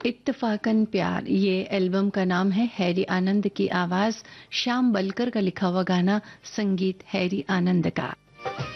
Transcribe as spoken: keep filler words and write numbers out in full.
इत्तफाकन प्यार ये एल्बम का नाम है। हैरी आनंद की आवाज, श्याम बलकर का लिखा हुआ गाना, संगीत हैरी आनंद का।